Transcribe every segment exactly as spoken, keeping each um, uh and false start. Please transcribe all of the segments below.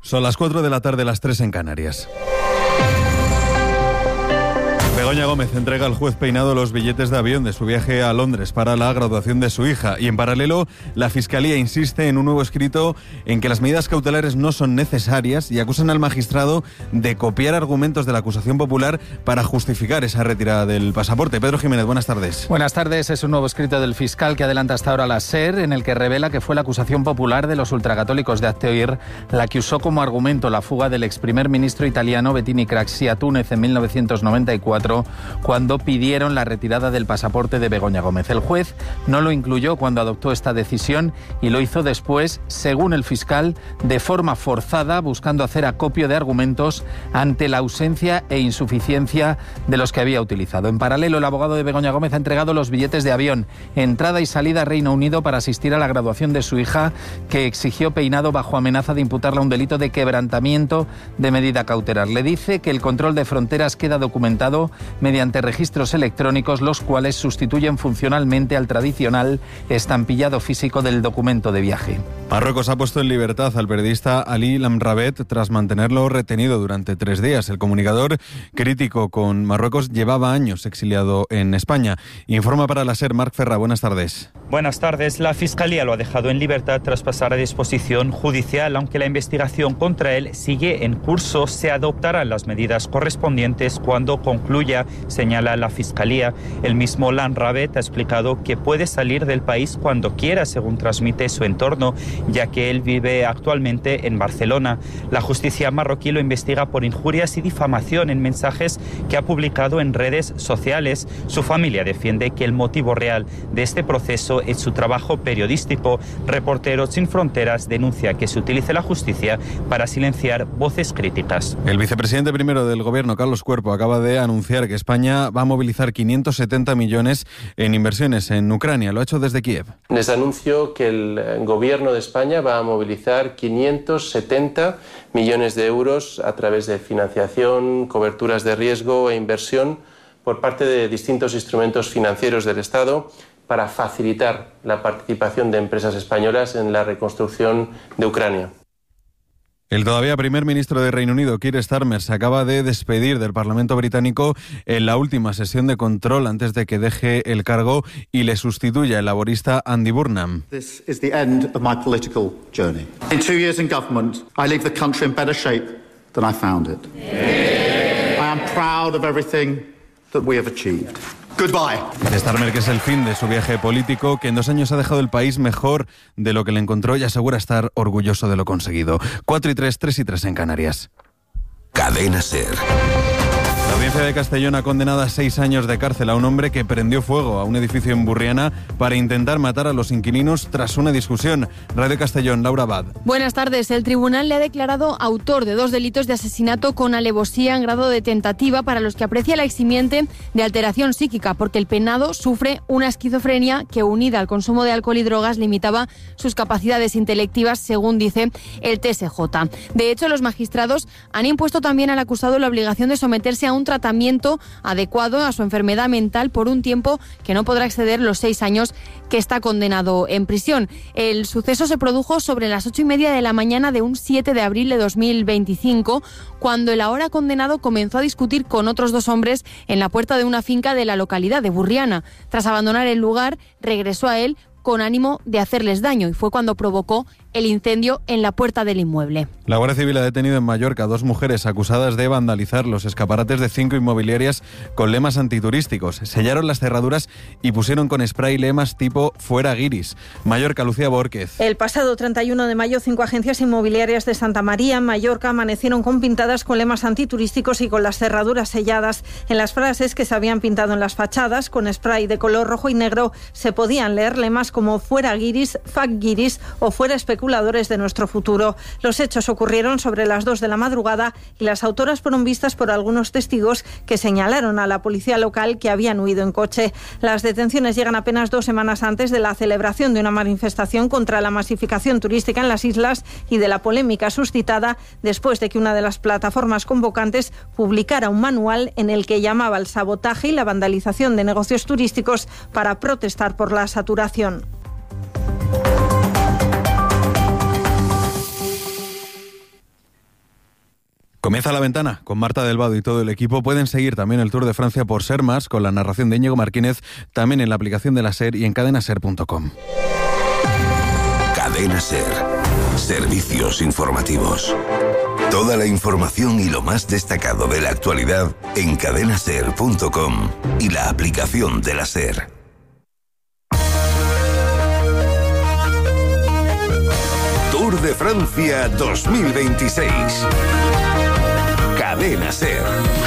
Son las cuatro de la tarde, las tres en Canarias. Begoña Gómez entrega al juez Peinado los billetes de avión de su viaje a Londres para la graduación de su hija. Y en paralelo, la Fiscalía insiste en un nuevo escrito en que las medidas cautelares no son necesarias y acusan al magistrado de copiar argumentos de la acusación popular para justificar esa retirada del pasaporte. Pedro Jiménez, buenas tardes. Buenas tardes. Es un nuevo escrito del fiscal que adelanta hasta ahora la SER, en el que revela que fue la acusación popular de los ultracatólicos de Hazte la que usó como argumento la fuga del ex primer ministro italiano Bettino Craxi a Túnez en mil novecientos noventa y cuatro, cuando pidieron la retirada del pasaporte de Begoña Gómez. El juez no lo incluyó cuando adoptó esta decisión y lo hizo después, según el fiscal, de forma forzada, buscando hacer acopio de argumentos ante la ausencia e insuficiencia de los que había utilizado. En paralelo, el abogado de Begoña Gómez ha entregado los billetes de avión, entrada y salida a Reino Unido para asistir a la graduación de su hija, que exigió Peinado bajo amenaza de imputarle un delito de quebrantamiento de medida cautelar. Le dice que el control de fronteras queda documentado mediante registros electrónicos, los cuales sustituyen funcionalmente al tradicional estampillado físico del documento de viaje. Marruecos ha puesto en libertad al periodista Ali Lamrabet tras mantenerlo retenido durante tres días. El comunicador, crítico con Marruecos, llevaba años exiliado en España. Informa para la SER Marc Ferra. Buenas tardes. Buenas tardes. La Fiscalía lo ha dejado en libertad tras pasar a disposición judicial. Aunque la investigación contra él sigue en curso, se adoptarán las medidas correspondientes cuando concluya, señala la Fiscalía. El mismo Lamrabet ha explicado que puede salir del país cuando quiera, según transmite su entorno, ya que él vive actualmente en Barcelona. La justicia marroquí lo investiga por injurias y difamación en mensajes que ha publicado en redes sociales. Su familia defiende que el motivo real de este proceso es su trabajo periodístico. Reporteros Sin Fronteras denuncia que se utilice la justicia para silenciar voces críticas. El vicepresidente primero del gobierno, Carlos Cuerpo, acaba de anunciar que España va a movilizar quinientos setenta millones en inversiones en Ucrania. Lo ha hecho desde Kiev. Les anuncio que el gobierno de España va a movilizar quinientos setenta millones de euros a través de financiación, coberturas de riesgo e inversión por parte de distintos instrumentos financieros del Estado para facilitar la participación de empresas españolas en la reconstrucción de Ucrania. El todavía primer ministro de Reino Unido, Keir Starmer, se acaba de despedir del Parlamento británico en la última sesión de control antes de que deje el cargo y le sustituya el laborista Andy Burnham. This is the end of my political journey. In two years in government, I leave the country in better shape than I found it. I am proud of everything that we have achieved. Goodbye. Starmer, que es el fin de su viaje político, que en dos años ha dejado el país mejor de lo que le encontró y asegura estar orgulloso de lo conseguido. Cuatro y tres, tres y tres en Canarias. Cadena SER. La Audiencia de Castellón ha condenado a seis años de cárcel a un hombre que prendió fuego a un edificio en Burriana para intentar matar a los inquilinos tras una discusión. Radio Castellón, Laura Abad. Buenas tardes. El tribunal le ha declarado autor de dos delitos de asesinato con alevosía en grado de tentativa, para los que aprecia la eximiente de alteración psíquica, porque el penado sufre una esquizofrenia que, unida al consumo de alcohol y drogas, limitaba sus capacidades intelectivas, según dice el T S J. De hecho, los magistrados han impuesto también al acusado la obligación de someterse a un tratamiento adecuado a su enfermedad mental por un tiempo que no podrá exceder los seis años que está condenado en prisión. El suceso se produjo sobre las ocho y media de la mañana de un siete de abril de dos mil veinticinco, cuando el ahora condenado comenzó a discutir con otros dos hombres en la puerta de una finca de la localidad de Burriana. Tras abandonar el lugar, regresó a él con ánimo de hacerles daño, y fue cuando provocó el incendio en la puerta del inmueble. La Guardia Civil ha detenido en Mallorca a dos mujeres acusadas de vandalizar los escaparates de cinco inmobiliarias con lemas antiturísticos. Sellaron las cerraduras y pusieron con spray lemas tipo "Fuera guiris". Mallorca, Lucía Bórquez. El pasado treinta y uno de mayo, cinco agencias inmobiliarias de Santa María, en Mallorca, amanecieron con pintadas con lemas antiturísticos y con las cerraduras selladas. En las frases que se habían pintado en las fachadas con spray de color rojo y negro se podían leer lemas como "Fuera guiris", "Fuck guiris" o "Fuera especuladores de nuestro futuro". Los hechos ocurrieron sobre las dos de la madrugada y las autoras fueron vistas por algunos testigos que señalaron a la policía local que habían huido en coche. Las detenciones llegan apenas dos semanas antes de la celebración de una manifestación contra la masificación turística en las islas y de la polémica suscitada después de que una de las plataformas convocantes publicara un manual en el que llamaba al sabotaje y la vandalización de negocios turísticos para protestar por la saturación. Comienza La Ventana con Marta Del Vado y todo el equipo. Pueden seguir también el Tour de Francia por Ser Más con la narración de Íñigo Martínez, también en la aplicación de la SER y en cadena ser punto com. Cadena Ser. Servicios informativos. Toda la información y lo más destacado de la actualidad en cadena ser punto com y la aplicación de la SER. Tour de Francia dos mil veintiséis. Cadena Ser.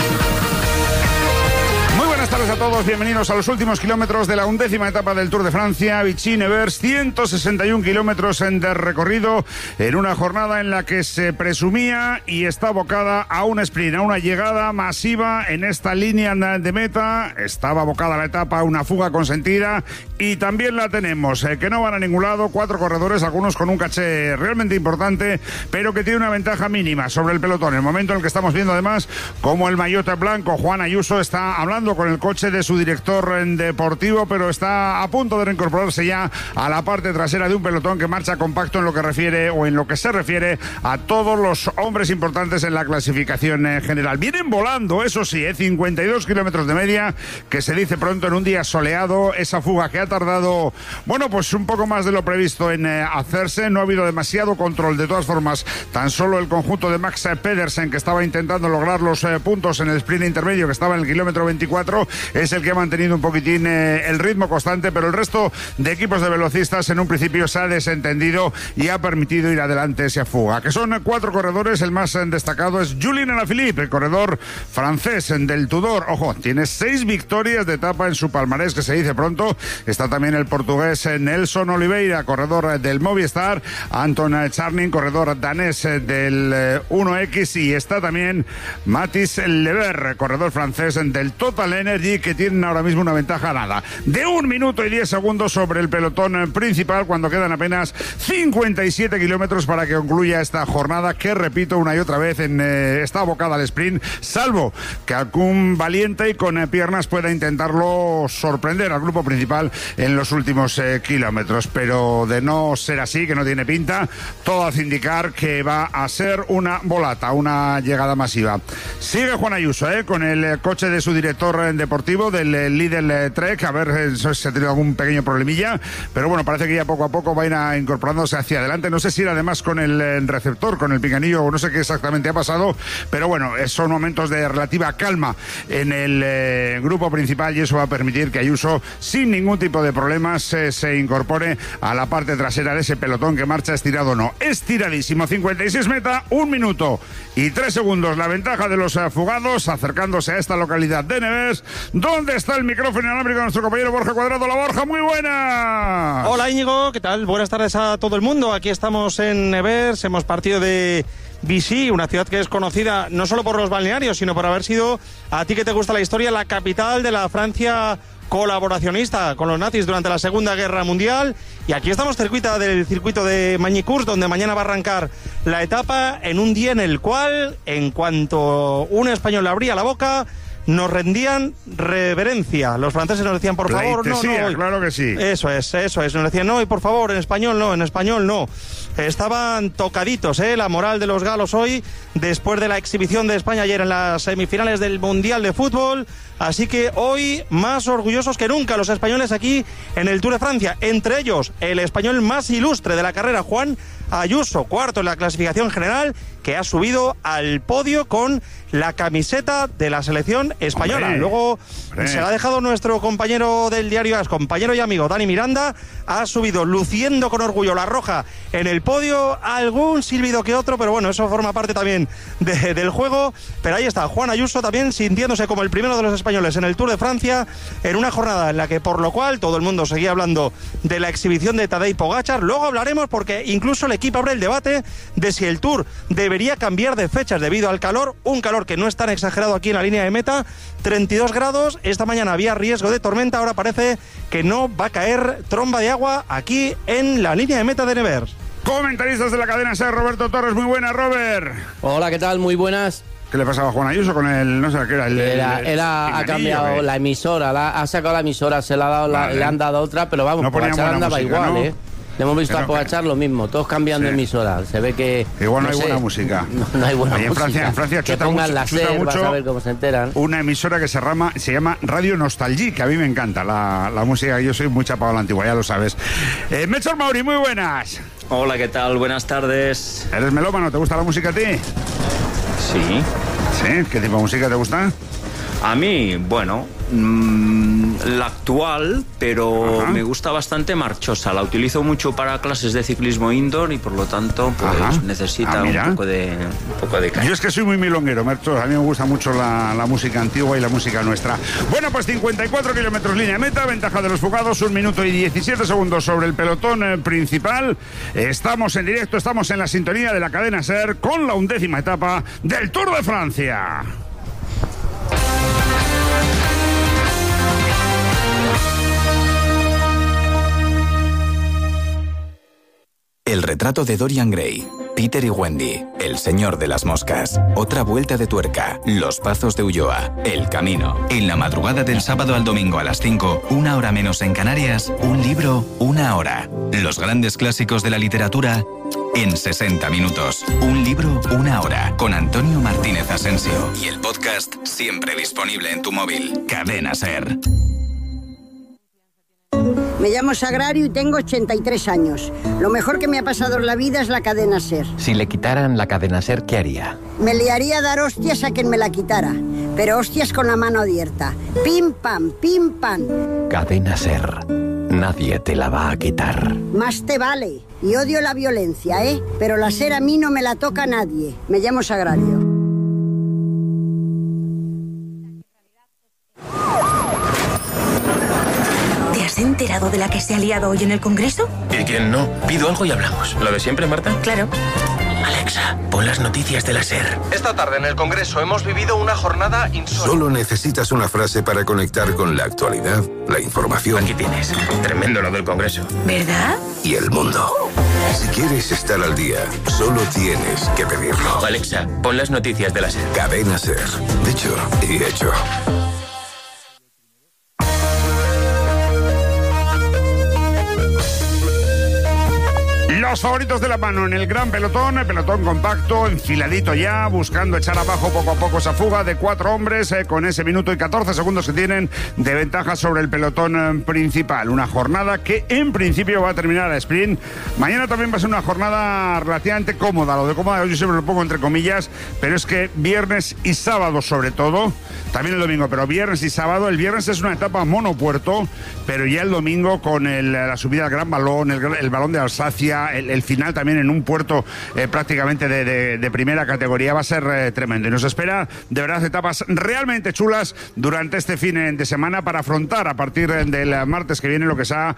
Muy buenas tardes a todos, bienvenidos a los últimos kilómetros de la undécima etapa del Tour de Francia, Vichy-Nevers, ciento sesenta y un kilómetros de recorrido en una jornada en la que se presumía y está abocada a un sprint, a una llegada masiva en esta línea de meta. Estaba abocada la etapa a una fuga consentida y también la tenemos, eh, que no van a ningún lado, cuatro corredores, algunos con un caché realmente importante, pero que tiene una ventaja mínima sobre el pelotón. El momento en el que estamos viendo además como el maillot blanco, Juan Ayuso, está hablando con el coche de su director deportivo, pero está a punto de reincorporarse ya a la parte trasera de un pelotón que marcha compacto en lo que refiere o en lo que se refiere a todos los hombres importantes en la clasificación general. Vienen volando, eso sí, ¿eh? cincuenta y dos kilómetros de media, que se dice pronto en un día soleado. Esa fuga que ha tardado, bueno, pues un poco más de lo previsto en eh, hacerse. No ha habido demasiado control. De todas formas, tan solo el conjunto de Max Pedersen, que estaba intentando lograr los eh, puntos en el sprint intermedio, que estaba en el kilómetro veinticuatro, es el que ha mantenido un poquitín eh, el ritmo constante, pero el resto de equipos de velocistas en un principio se ha desentendido y ha permitido ir adelante esa fuga. Que son cuatro corredores, el más eh, destacado es Julien Alaphilippe, el corredor francés eh, del Tudor. Ojo, tiene seis victorias de etapa en su palmarés, que se dice pronto. Está también el portugués eh, Nelson Oliveira, corredor eh, del Movistar, Anton Charnin, corredor danés eh, del eh, uno equis, y está también Mathis Lever, corredor francés eh, del Total Energy, que tienen ahora mismo una ventaja nada de un minuto y diez segundos sobre el pelotón principal, cuando quedan apenas cincuenta y siete kilómetros para que concluya esta jornada, que repito una y otra vez en, eh, está abocada al sprint, salvo que algún valiente y con eh, piernas pueda intentarlo sorprender al grupo principal en los últimos eh, kilómetros, pero de no ser así, que no tiene pinta, todo hace indicar que va a ser una volata, una llegada masiva. Sigue Juan Ayuso eh, con el eh, coche de su director eh, deportivo del eh, Lidl eh, Trek, a ver eh, si ha tenido algún pequeño problemilla, pero bueno, parece que ya poco a poco va a ir incorporándose hacia adelante. No sé si era además con el eh, receptor, con el pinganillo, o no sé qué exactamente ha pasado, pero bueno, eh, son momentos de relativa calma en el eh, grupo principal, y eso va a permitir que Ayuso, sin ningún tipo de problemas, eh, se incorpore a la parte trasera de ese pelotón que marcha estirado. No, estiradísimo, cincuenta y seis meta, un minuto y tres segundos la ventaja de los eh, fugados, acercándose a esta localidad de Nevers, donde está el micrófono inalámbrico de nuestro compañero Borja Cuadrado. La Borja, muy buena. Hola Íñigo, ¿qué tal? Buenas tardes a todo el mundo. Aquí estamos en Nevers, hemos partido de Vichy, una ciudad que es conocida no solo por los balnearios, sino por haber sido, a ti que te gusta la historia, la capital de la Francia colaboracionista con los nazis durante la Segunda Guerra Mundial. Y aquí estamos cerquita del circuito de Magny-Cours, donde mañana va a arrancar la etapa, en un día en el cual, en cuanto un español le abría la boca, nos rendían reverencia. Los franceses nos decían, por favor, no, no. Hoy. Claro que sí. Eso es, eso es. Nos decían, no, y por favor, en español no, en español no. Estaban tocaditos, ¿eh? La moral de los galos hoy, después de la exhibición de España ayer en las semifinales del Mundial de Fútbol. Así que hoy más orgullosos que nunca los españoles aquí en el Tour de Francia. Entre ellos, el español más ilustre de la carrera, Juan Ayuso, cuarto en la clasificación general, que ha subido al podio con la camiseta de la selección española. Hombre, Luego hombre. se la ha dejado nuestro compañero del diario AS, compañero y amigo Dani Miranda, ha subido luciendo con orgullo la roja en el podio, algún silbido que otro, pero bueno, eso forma parte también de, del juego. Pero ahí está Juan Ayuso también sintiéndose como el primero de los españoles en el Tour de Francia, en una jornada en la que, por lo cual, todo el mundo seguía hablando de la exhibición de Tadej Pogačar. Luego hablaremos, porque incluso el equipo abre el debate de si el Tour debería cambiar de fechas debido al calor, un calor que no es tan exagerado aquí en la línea de meta, treinta y dos grados, esta mañana había riesgo de tormenta, ahora parece que no va a caer tromba de agua aquí en la línea de meta de Nevers. Comentaristas de la cadena SER, Roberto Torres, muy buenas, Robert. Hola, ¿qué tal? Muy buenas. ¿Qué le pasaba a Juan Ayuso con el, no sé qué era? El, era, el, era el ha cambiado ¿eh? la emisora, la, ha sacado la emisora, se la ha dado, vale. la, le han dado otra, pero vamos, no Pogačar andaba música, igual, ¿no? ¿eh? le hemos visto Pero a Pogačar lo mismo, todos cambiando Sí. emisora. Se ve que... Igual no, no hay sé, buena música. No, no hay buena Oye, en música. Francia, en Francia que chuta pongan mucho, la chuta SER, vas mucho a ver cómo se enteran. una emisora que se, rama, se llama Radio Nostalgie, que a mí me encanta la, la música. Yo soy muy chapado a la antigua, ya lo sabes. Eh, Melchor Mauri, muy buenas. Hola, ¿qué tal? Buenas tardes. ¿Eres melómano? ¿Te gusta la música a ti? Sí. ¿Sí? ¿Qué tipo de música te gusta? A mí, bueno, mmm, la actual, pero Ajá. me gusta bastante marchosa. La utilizo mucho para clases de ciclismo indoor y por lo tanto pues Ajá. necesita Ah, un mira. poco de un poco de caña. Yo es que soy muy milonguero, Melchor. A mí me gusta mucho la, la música antigua y la música nuestra. Bueno, pues cincuenta y cuatro kilómetros línea meta, ventaja de los fugados, un minuto y diecisiete segundos sobre el pelotón eh, principal. Estamos en directo, estamos en la sintonía de la cadena SER con la undécima etapa del Tour de Francia. El retrato de Dorian Gray, Peter y Wendy, El señor de las moscas, Otra vuelta de tuerca, Los pazos de Ulloa, El camino. En la madrugada del sábado al domingo a las cinco, una hora menos en Canarias, un libro, una hora. Los grandes clásicos de la literatura en sesenta minutos. Un libro, una hora. Con Antonio Martínez Asensio. Y el podcast siempre disponible en tu móvil. Cadena SER. Me llamo Sagrario y tengo ochenta y tres años. Lo mejor que me ha pasado en la vida es la cadena SER. Si le quitaran la cadena SER, ¿qué haría? Me liaría a dar hostias a quien me la quitara. Pero hostias con la mano abierta. Pim, pam, pim, pam. Cadena SER. Nadie te la va a quitar. Más te vale. Y odio la violencia, ¿eh? Pero la SER a mí no me la toca a nadie. Me llamo Sagrario. ¿Te has enterado de la que se ha liado hoy en el Congreso? ¿Y quién no? Pido algo y hablamos. ¿Lo de siempre, Marta? Claro. Alexa, pon las noticias de la SER. Esta tarde en el Congreso hemos vivido una jornada insólita. Solo necesitas una frase para conectar con la actualidad, la información. Aquí tienes. Tremendo lo del Congreso. ¿Verdad? Y el mundo. Si quieres estar al día, solo tienes que pedirlo. Alexa, pon las noticias de la SER. Cadena SER. Dicho y hecho. Los favoritos de la mano en el gran pelotón, el pelotón compacto, enfiladito ya, buscando echar abajo poco a poco esa fuga de cuatro hombres eh, con ese minuto y catorce segundos que tienen de ventaja sobre el pelotón eh, principal. Una jornada que en principio va a terminar a sprint. Mañana también va a ser una jornada relativamente cómoda. Lo de cómoda yo siempre lo pongo entre comillas, pero es que viernes y sábado sobre todo, también el domingo, pero viernes y sábado. El viernes es una etapa monopuerto, pero ya el domingo con el, la subida al Gran Balón, el, el Balón de Alsacia, el, el final también en un puerto eh, prácticamente de, de, de primera categoría, va a ser eh, tremendo. Y nos espera de verdad etapas realmente chulas durante este fin de semana para afrontar a partir del martes que viene lo que sea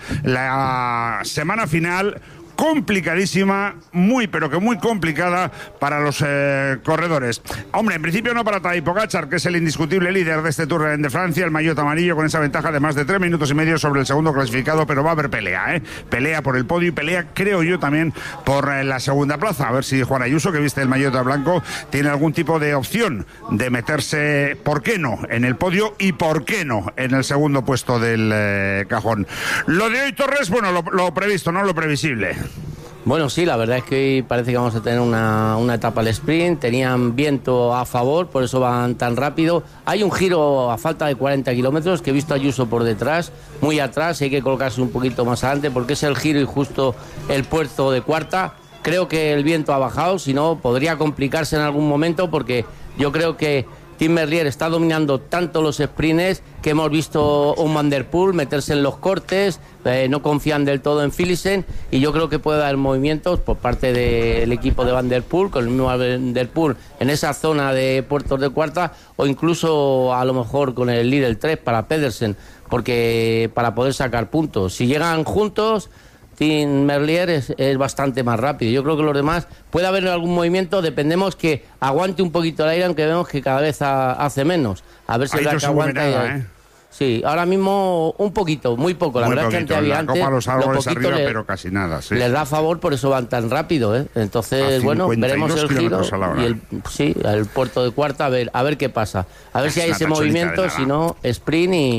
la semana final. Complicadísima, muy pero que muy complicada para los eh, corredores. Hombre, en principio no para Tadej Pogačar, que es el indiscutible líder de este Tour de Francia, el maillot amarillo con esa ventaja de más de tres minutos y medio sobre el segundo clasificado, pero va a haber pelea, ¿eh? Pelea por el podio y pelea, creo yo, también por eh, la segunda plaza. A ver si Juan Ayuso, que viste el maillot blanco, tiene algún tipo de opción de meterse, ¿por qué no?, en el podio y ¿por qué no?, en el segundo puesto del eh, cajón. Lo de hoy, Torres, bueno, lo, lo previsto, no lo previsible. Bueno, sí, la verdad es que hoy parece que vamos a tener una, una etapa al sprint. Tenían viento a favor, por eso van tan rápido. Hay un giro a falta de cuarenta kilómetros, que he visto a Ayuso por detrás, muy atrás, y hay que colocarse un poquito más adelante, porque es el giro y justo el puerto de cuarta. Creo que el viento ha bajado, si no, podría complicarse en algún momento, porque yo creo que Tim Merlier está dominando tanto los sprints que hemos visto un Van der Poel meterse en los cortes, eh, no confían del todo en Philipsen, y yo creo que puede haber movimientos por parte del equipo de Van der Poel, con el mismo Van der Poel en esa zona de puertos de cuarta, o incluso a lo mejor con el líder tres para Pedersen, porque para poder sacar puntos. Si llegan juntos, Tim Merlier es, es bastante más rápido. Yo creo que los demás puede haber algún movimiento, dependemos que aguante un poquito el aire, aunque vemos que cada vez ha, hace menos. A ver si el que aguanta. Nada, ¿eh? Sí, ahora mismo un poquito, muy poco. La muy verdad poquito, es que antes había antes. Copa los árboles arriba, le, pero casi nada. Sí. Les da a favor, por eso van tan rápido, ¿eh? Entonces, bueno, veremos el giro y el, sí, el puerto de cuarta, a ver, a ver qué pasa. A ver es si hay ese movimiento, si no, sprint y.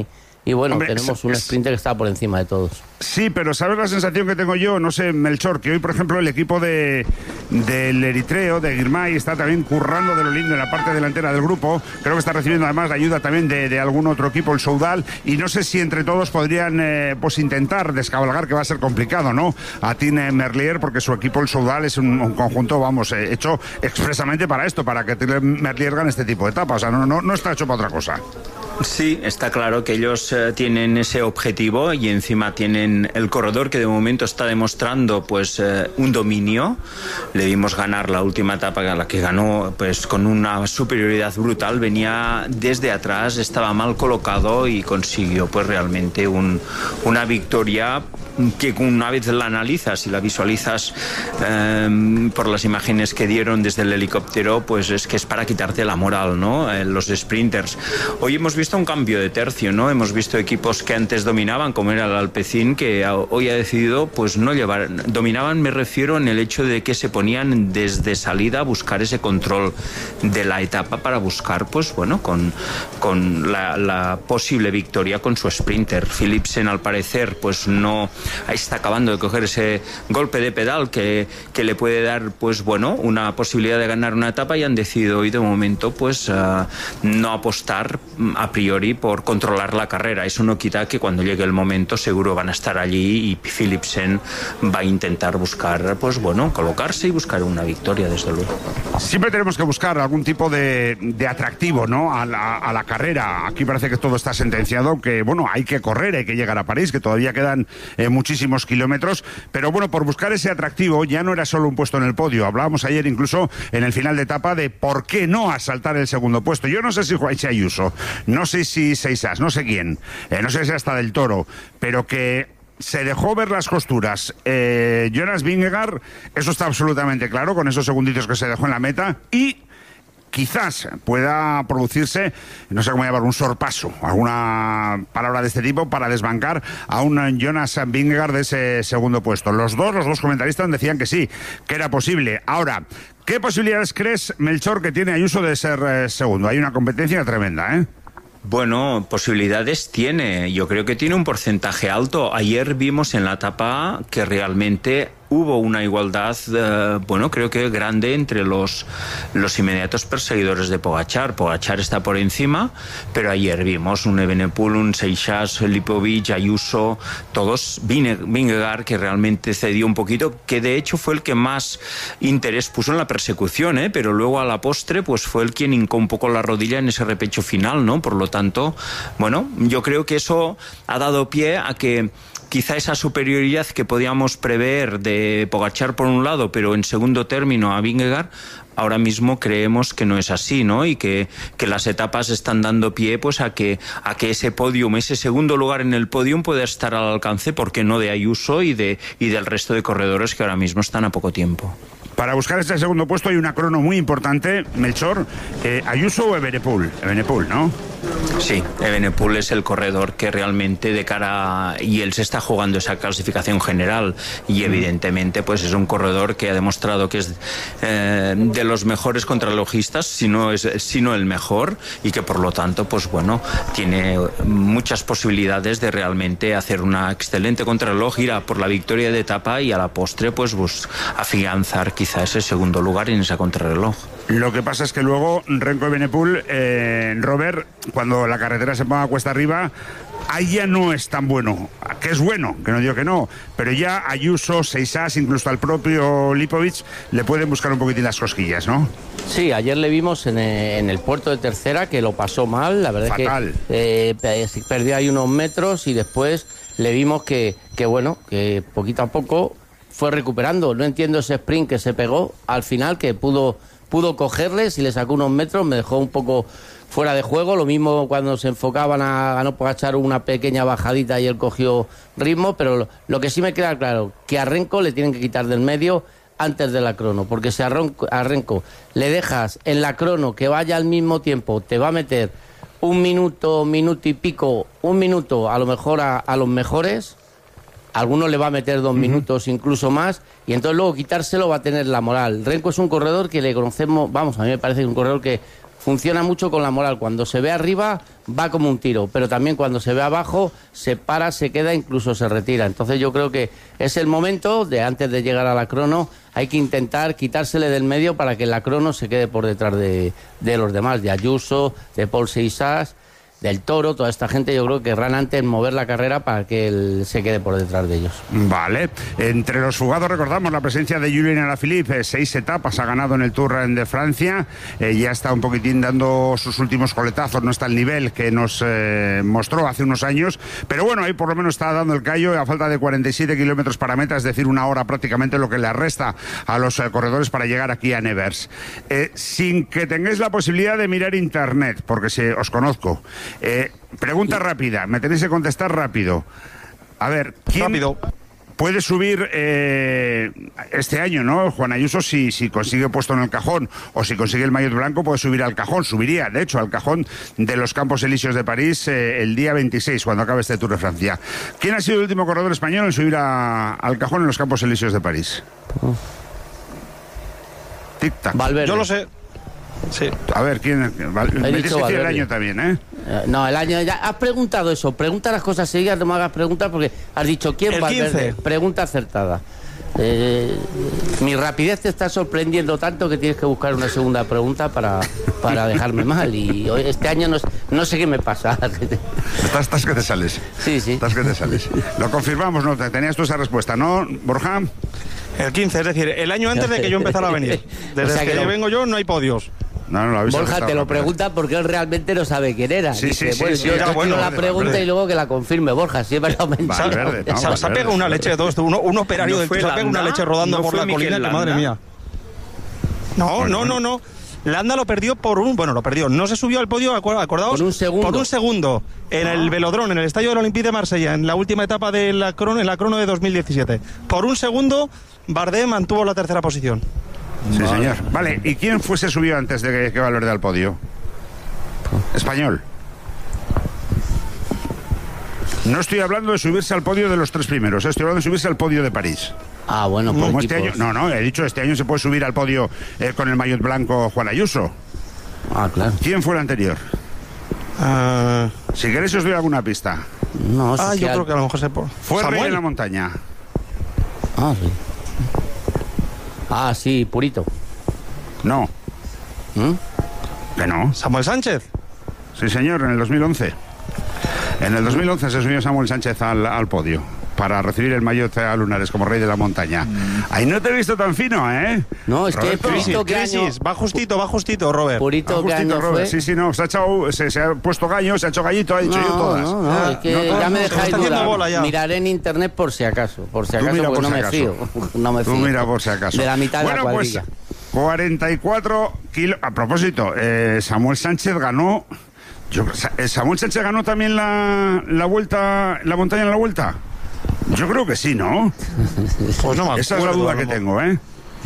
y bueno, Hombre, tenemos es, un es... sprinter que está por encima de todos. Sí, pero ¿sabes la sensación que tengo yo? No sé, Melchor, que hoy, por ejemplo, el equipo de del Eritreo, de Girmay, está también currando de lo lindo en la parte delantera del grupo. Creo que está recibiendo además la ayuda también de, de algún otro equipo, el Soudal, y no sé si entre todos podrían eh, pues intentar descabalgar, que va a ser complicado, ¿no? A Tine Merlier, porque su equipo, el Soudal, es un, un conjunto, vamos, eh, hecho expresamente para esto, para que Tine Merlier gane este tipo de etapas. O sea, no, no, no está hecho para otra cosa. Sí, está claro que ellos eh, tienen ese objetivo y encima tienen el corredor que de momento está demostrando pues eh, un dominio. Le vimos ganar la última etapa, la que ganó pues con una superioridad brutal. Venía desde atrás, estaba mal colocado y consiguió pues realmente un, una victoria que una vez la analizas y la visualizas eh, por las imágenes que dieron desde el helicóptero, pues es que es para quitarte la moral, ¿no? Eh, los sprinters. Hoy hemos visto un cambio de tercio, ¿no? Hemos visto equipos que antes dominaban, como era el Alpecin, que hoy ha decidido pues no llevar... Dominaban, me refiero, en el hecho de que se ponían desde salida a buscar ese control de la etapa para buscar, pues bueno, con, con la, la posible victoria con su sprinter. Philipsen, al parecer, pues no... Ahí está acabando de coger ese golpe de pedal que, que le puede dar, pues bueno, una posibilidad de ganar una etapa, y han decidido hoy de momento pues uh, no apostar a priori por controlar la carrera. Eso no quita que cuando llegue el momento seguro van a estar allí y Philipsen va a intentar buscar, pues bueno, colocarse y buscar una victoria, desde luego. Siempre tenemos que buscar algún tipo de, de atractivo, ¿no? A la, a la carrera. Aquí parece que todo está sentenciado, que bueno, hay que correr, hay que llegar a París, que todavía quedan eh, muchísimos kilómetros, pero bueno, por buscar ese atractivo ya no era solo un puesto en el podio. Hablábamos ayer incluso en el final de etapa de por qué no asaltar el segundo puesto. Yo no sé si Juanchi Ayuso, no sé si Seisas, no sé quién, eh, no sé si hasta Del Toro, pero que se dejó ver las costuras. Eh, Jonas Vingegaard, eso está absolutamente claro, con esos segunditos que se dejó en la meta, y quizás pueda producirse, no sé cómo llamar, un sorpaso, alguna palabra de este tipo, para desbancar a un Jonas Vingegaard de ese segundo puesto. Los dos, los dos comentaristas decían que sí, que era posible. Ahora, ¿qué posibilidades crees, Melchor, que tiene Ayuso de ser eh, segundo? Hay una competencia tremenda, ¿eh? Bueno, posibilidades tiene. Yo creo que tiene un porcentaje alto. Ayer vimos en la etapa que realmente hubo una igualdad, eh, bueno, creo que grande entre los, los inmediatos perseguidores de Pogačar. Pogačar está por encima, pero ayer vimos un Evenepoel, un Seixas, Lipovic, Ayuso, todos, Vingegaard, que realmente cedió un poquito, que de hecho fue el que más interés puso en la persecución, ¿eh? Pero luego a la postre pues fue el quien hincó un poco la rodilla en ese repecho final, ¿no? Por lo tanto, bueno, yo creo que eso ha dado pie a que quizá esa superioridad que podíamos prever de Pogačar por un lado, pero en segundo término a Vingegaard, ahora mismo creemos que no es así, ¿no? Y que, que las etapas están dando pie pues a que, a que ese podium, ese segundo lugar en el podium pueda estar al alcance, ¿por qué no?, de Ayuso y, de, y del resto de corredores que ahora mismo están a poco tiempo. Para buscar este segundo puesto hay una crono muy importante, Melchor. Eh, ¿Ayuso o Evenepoel? Evenepoel, ¿no? Sí, Evenepoel es el corredor que realmente de cara a, y él se está jugando esa clasificación general, y evidentemente pues es un corredor que ha demostrado que es eh, de los mejores contrarrelojistas, si no es si no el mejor, y que por lo tanto pues bueno, tiene muchas posibilidades de realmente hacer una excelente contrarreloj, ir a por la victoria de etapa y a la postre pues, pues afianzar quizá ese segundo lugar en esa contrarreloj. Lo que pasa es que luego Remco Evenepoel, eh, Robert, cuando la carretera se ponga cuesta arriba, ahí ya no es tan bueno, que es bueno, que no digo que no, pero ya Ayuso, Seixas, incluso al propio Lipovic le pueden buscar un poquitín las cosquillas, ¿no? Sí, ayer le vimos en, en el puerto de Tercera que lo pasó mal, la verdad. Fatal. Es que eh, perdió ahí unos metros y después le vimos que, que bueno, que poquito a poco fue recuperando. No entiendo ese sprint que se pegó al final, que pudo... pudo cogerles y le sacó unos metros, me dejó un poco fuera de juego. Lo mismo cuando se enfocaban a, a no Pogačar, una pequeña bajadita y él cogió ritmo, pero lo, lo que sí me queda claro, que a Renko le tienen que quitar del medio antes de la crono, porque si a, Ronco, a Renko le dejas en la crono que vaya al mismo tiempo, te va a meter un minuto, minuto y pico, un minuto a lo mejor a, a los mejores. Algunos le va a meter dos uh-huh. minutos, incluso más, y entonces luego quitárselo va a tener la moral. Renko es un corredor que le conocemos, vamos, a mí me parece un corredor que funciona mucho con la moral. Cuando se ve arriba va como un tiro, pero también cuando se ve abajo se para, se queda, incluso se retira. Entonces yo creo que es el momento de, antes de llegar a la crono, hay que intentar quitársele del medio para que la crono se quede por detrás de, de los demás, de Ayuso, de Paul Seixas, del Toro. Toda esta gente yo creo que querrán antes mover la carrera para que él se quede por detrás de ellos. Vale. Entre los fugados recordamos la presencia de Julien Alaphilippe, seis etapas ha ganado en el Tour de Francia, eh, ya está un poquitín dando sus últimos coletazos, no está al nivel que nos eh, mostró hace unos años, pero bueno, ahí por lo menos está dando el callo a falta de cuarenta y siete kilómetros para meta, es decir, una hora prácticamente lo que le resta a los eh, corredores para llegar aquí a Nevers. Eh, sin que tengáis la posibilidad de mirar internet, porque si os conozco. Eh, pregunta rápida, me tenéis que contestar rápido. A ver, ¿quién rápido. puede subir eh, este año, ¿no? Juan Ayuso, si, si consigue puesto en el cajón o si consigue el maillot blanco, puede subir al cajón. Subiría, de hecho, al cajón de los Campos Elíseos de París eh, el día veintiséis, cuando acabe este Tour de Francia. ¿Quién ha sido el último corredor español en subir a, al cajón en los Campos Elíseos de París? Tic-tac. Valverde. Yo lo sé. Sí. A ver, ¿quién? Val, me tienes que decir el año también, ¿eh? No, el año, ya has preguntado eso, pregunta las cosas seguidas, no me hagas preguntas porque has dicho ¿quién? Valverde? Pregunta acertada. Eh, mi rapidez te está sorprendiendo tanto que tienes que buscar una segunda pregunta para, para dejarme mal, y hoy, este año no, no sé qué me pasa. Estás, estás que te sales. Sí, sí. Estás que te sales. Lo confirmamos, ¿no? Tenías tú esa respuesta, ¿no, Borja? El quince, es decir, el año antes de que yo empezara a venir. Desde O sea que, que yo no. vengo yo no hay podios. No, no, lo Borja te lo pregunta porque él realmente no sabe quién era. Sí, Dice, sí, bueno, sí, yo sí, te ya, bueno, la vale, pregunta vale. y luego que la confirme Borja, si es verdad o mentira. Valverde, no, se, se ha pegado una leche de todo esto, uno, un operario ¿No del fue se ha pegado una Landa? leche rodando ¿No por fue la Mikel colina, que madre Landa? mía. No, no, no, no. Landa lo perdió por un... Bueno, lo perdió. No se subió al podio, acu- acordaos. Por un segundo. Por un segundo. En el Velodrome, en el estadio del Olympique de Marsella, en la última etapa de la crono, en la crono de dos mil diecisiete. Por un segundo, Bardet mantuvo la tercera posición. Sí, vale, señor. Vale, ¿y quién fue se subió antes de que, que Valverde al podio? Español. No estoy hablando de subirse al podio de los tres primeros, estoy hablando de subirse al podio de París. Ah, bueno, por Como este año, equipos. no, no, he dicho este año se puede subir al podio eh, con el maillot blanco Juan Ayuso. Ah, claro. ¿Quién fue el anterior? Uh... Si queréis os doy alguna pista. No, Ah, si yo al- creo que a lo mejor se puede. Fue rey Samuel. en la montaña. Ah, sí. Ah, sí, Purito. No. ¿Mm? ¿Que no? Samuel Sánchez. Sí, señor, en el dos mil once. En el dos mil once se subió Samuel Sánchez al, al podio para recibir el maillot a Lunares como rey de la montaña. Ahí no te he visto tan fino, ¿eh? No, es que Roberto. Crisis, Purito, ¿qué año? crisis. Va justito, va justito, Robert. Purito, Ah, ¿qué justito, año Robert. fue? Sí, sí, no, se ha, echado, se, se ha puesto gallo, se ha hecho gallito, ha dicho No, yo todas. no, no, Ah, es que no, todas ya me no, dejáis está haciendo dudar. bola ya. Miraré en internet por si acaso, por si Tú acaso, mira pues por no si me acaso. fío. No me Tú fío. mira por si acaso. De la mitad de bueno, la pues cuadrilla. cuarenta y cuatro kilos. A propósito, eh, Samuel Sánchez ganó. Yo, eh, ¿Samuel Sánchez ganó también la, la vuelta, la montaña en la vuelta? Yo creo que sí, ¿no? Pues no me Esa es la acuerdo, duda no, que no. tengo, ¿eh?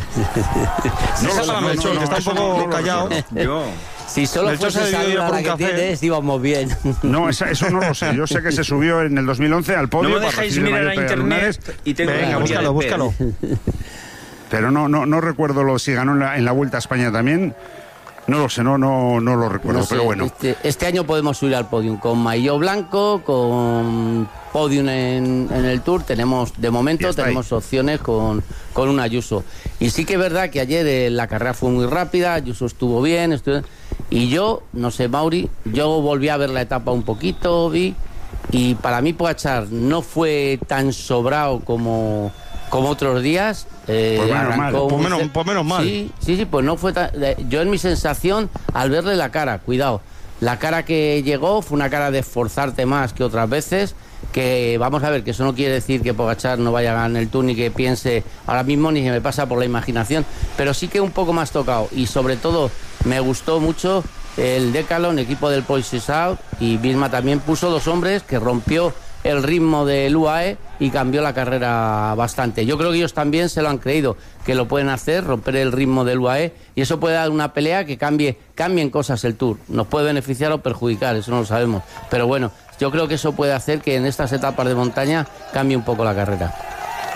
No, lo sé, para no, Melchor, no, que está un eso poco no lo callado. Yo. Si solo Melchor fuese se esa debió ir duda por la un que café. tienes, íbamos bien. No, esa, eso no lo sé. Yo sé que se subió en el dos mil once al podio. No me para dejáis recibir el mirar a maillot de internet Lunares, y tengo Venga, memoria búscalo, de búscalo. pez. pero no, no, no recuerdo lo, si ganó en la, en la Vuelta a España también. No lo sé, no, no, no lo recuerdo, No sé, pero bueno. este, este año podemos subir al podium con maillot blanco, con podium en, en el Tour. Tenemos, de Ya momento, está tenemos ahí. opciones con, con un Ayuso. Y sí que es verdad que ayer eh, la carrera fue muy rápida, Ayuso estuvo bien, estuvo... y yo, no sé, Mauri, yo volví a ver la etapa un poquito, vi, y para mí Pogačar no fue tan sobrado como, como otros días. Eh, Pues menos arrancó mal. un Pues menos- ce- pues menos mal. Sí, sí, sí, pues no fue tan... eh, Yo en mi sensación, al verle la cara, cuidado, la cara que llegó fue una cara de esforzarte más que otras veces, que vamos a ver, que eso no quiere decir que Pogačar no vaya a ganar el Tour ni que piense ahora mismo ni se me pasa por la imaginación, pero sí que un poco más tocado, y sobre todo me gustó mucho el Decathlon, equipo del Paul Seixas, y Bisma también puso dos hombres que rompió el ritmo del U A E y cambió la carrera bastante. Yo creo que ellos también se lo han creído, que lo pueden hacer, romper el ritmo del U A E, y eso puede dar una pelea que cambie, cambien cosas el Tour. Nos puede beneficiar o perjudicar, eso no lo sabemos. Pero bueno, yo creo que eso puede hacer que en estas etapas de montaña cambie un poco la carrera.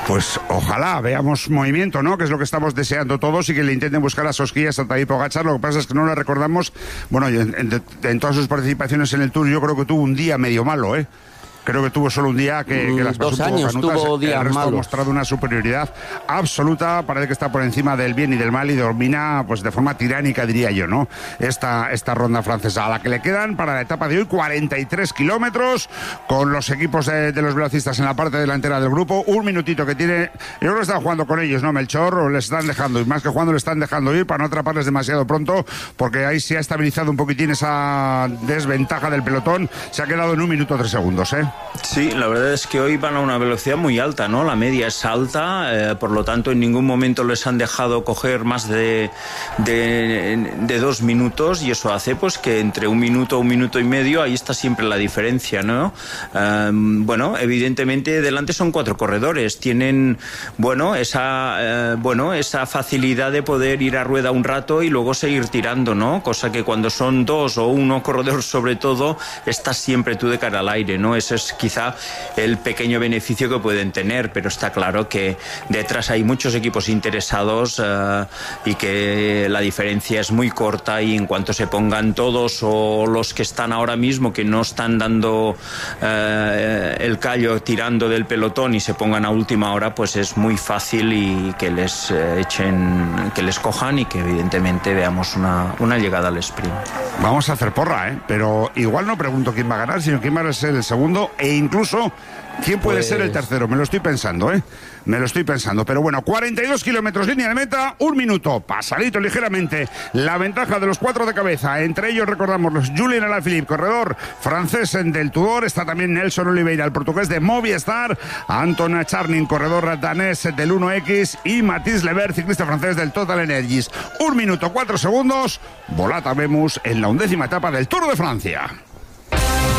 Pues ojalá veamos movimiento, ¿no? Que es lo que estamos deseando todos y que le intenten buscar las cosquillas a Tadej Pogačar. Lo que pasa es que no le recordamos, bueno, en, en, en todas sus participaciones en el Tour yo creo que tuvo un día medio malo, ¿eh? Creo que tuvo solo un día que, que las pasó Dos un poco años canutas. tuvo días El resto malos. ha mostrado una superioridad absoluta. Parece que está por encima del bien y del mal y domina, pues de forma tiránica, diría yo, ¿no? Esta, esta ronda francesa, a la que le quedan para la etapa de hoy cuarenta y tres kilómetros con los equipos de, de los velocistas en la parte delantera del grupo. Un minutito que tiene. Yo creo que están jugando con ellos, ¿no? Melchor, o les están dejando, y más que jugando, le están dejando ir para no atraparles demasiado pronto, porque ahí se ha estabilizado un poquitín esa desventaja del pelotón. Se ha quedado en un minuto tres segundos, ¿eh? Sí, la verdad es que hoy van a una velocidad muy alta, ¿no? La media es alta, eh, por lo tanto en ningún momento les han dejado coger más de, de, de dos minutos y eso hace pues que entre un minuto, un minuto y medio, ahí está siempre la diferencia, ¿no? Eh, bueno, evidentemente delante son cuatro corredores, tienen, bueno, esa, eh, bueno, esa facilidad de poder ir a rueda un rato y luego seguir tirando, ¿no? Cosa que cuando son dos o uno corredor sobre todo, estás siempre tú de cara al aire, ¿no? Ese es quizá el pequeño beneficio que pueden tener, pero está claro que detrás hay muchos equipos interesados uh, y que la diferencia es muy corta y en cuanto se pongan todos o los que están ahora mismo que no están dando uh, el callo tirando del pelotón y se pongan a última hora, pues es muy fácil y que les uh, echen, que les cojan y que evidentemente veamos una, una llegada al sprint. Vamos a hacer porra, ¿eh? Pero igual no pregunto quién va a ganar, sino quién va a ser el segundo e incluso quién puede pues... ser el tercero. Me lo estoy pensando, ¿eh? Me lo estoy pensando. Pero bueno, cuarenta y dos kilómetros, línea de meta, un minuto, pasadito ligeramente. La ventaja de los cuatro de cabeza. Entre ellos recordamos los Julien Alaphilippe, corredor francés del Tudor. Está también Nelson Oliveira, el portugués de Movistar. Anton Charnin, corredor danés del uno equis. Y Mathis Lebert, ciclista francés del Total Energies. Un minuto, cuatro segundos. Volata vemos en la undécima etapa del Tour de Francia.